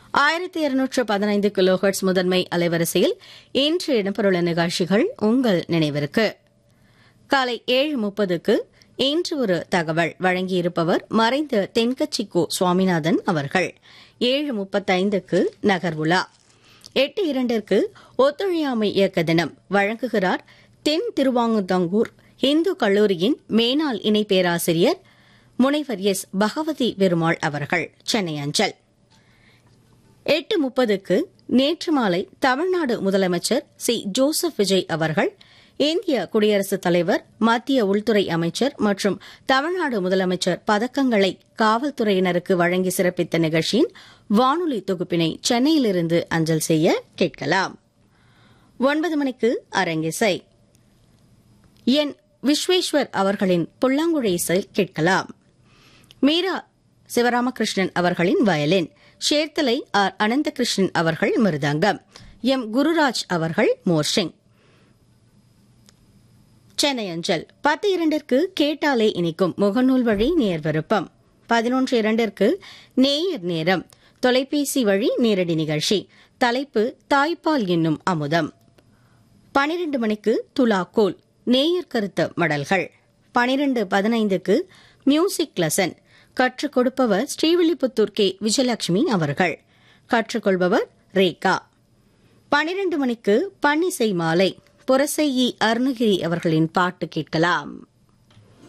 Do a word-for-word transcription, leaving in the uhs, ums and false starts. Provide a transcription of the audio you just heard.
ஆயிரத்தி இருநூற்று பதினைந்து கிலோஹெர்ட்ஸ் முதன்மை அலைவரிசையில் இன்று இடம்பெறவுள்ள நிகழ்ச்சிகள் உங்கள் நினைவிற்கு. காலை ஏழு முப்பதுக்கு இன்று ஒரு தகவல் வழங்கியிருப்பவர் மறைந்த தென்கட்சிக்கோ சுவாமிநாதன் அவர்கள். ஏழு முப்பத்தைந்துக்கு நகர்வுலா. எட்டு இரண்டிற்கு ஒத்துழையாமை இயக்க தினம் வழங்குகிறார் தென் திருவாங்குதங்கூர் இந்து கல்லூரியின் மேனாள் இணை பேராசிரியர் முனைவர் எஸ் பகவதி பெருமாள் அவர்கள், சென்னை அஞ்சல். எட்டு முப்பதுக்கு நேற்று மாலை தமிழ்நாடு முதலமைச்சர் சி ஜோசப் விஜய் அவர்கள் இந்திய குடியரசுத் தலைவர், மத்திய உள்துறை அமைச்சர் மற்றும் தமிழ்நாடு முதலமைச்சர் பதக்கங்களை காவல்துறையினருக்கு வழங்கி சிறப்பித்த நிகழ்ச்சியின் வானொலி தொகுப்பினை சென்னையிலிருந்து அஞ்சல் செய்ய கேட்கலாம். ஒன்பது மணிக்கு அரங்கிசை. என் விஸ்வேஸ்வர் அவர்களின் புல்லாங்குழி இசை கேட்கலாம். மீரா சிவராமகிருஷ்ணன் அவர்களின் வயலின், ஷேர்த்தலை ஆர் அனந்தகிருஷ்ணன் அவர்கள் மிருதங்கம், எம் குருராஜ் அவர்கள் மோர்ஷிங். சென்னை அஞ்சல். பத்து இரண்டிற்கு கேட்டாலே இனிக்கும் முகநூல் வழி நேர் விருப்பம். பதினொன்று இரண்டிற்கு நேயர் நேரம் தொலைபேசி வழி நேரடி நிகழ்ச்சி. தலைப்பு தாய்ப்பால் என்னும் அமுதம். பனிரண்டு மணிக்கு துலாக்கோல் நேயர் கருத்து மடல்கள். பனிரண்டு பதினைந்துக்கு மியூசிக் லெசன். கற்றுக் கொடுப்பவர் ஸ்ரீவில்லிபுத்தூர் கே விஜயலட்சுமி அவர்கள். கற்றுக்கொள்பவர் ரேகா. பனிரண்டு மணிக்கு பன்னிசை மாலை புரசையி அருணகிரி அவர்களின் பாட்டு கேட்கலாம்.